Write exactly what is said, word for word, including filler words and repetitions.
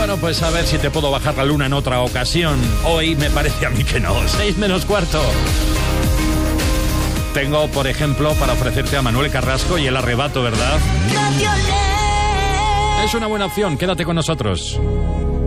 Bueno, pues a ver si te puedo bajar la luna en otra ocasión. Hoy me parece a mí que no. Seis menos cuarto. Tengo, por ejemplo, para ofrecerte a Manuel Carrasco y El Arrebato, ¿verdad? Es una buena opción. Quédate con nosotros.